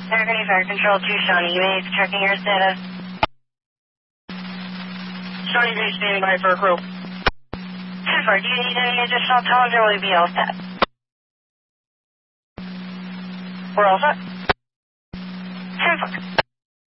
American Fire Control 2, Shawnee, you may be checking your status. Shawnee Bay standing by for a crew. 10-4, do you need any additional tones or will you be all set? We're all set. 10-4.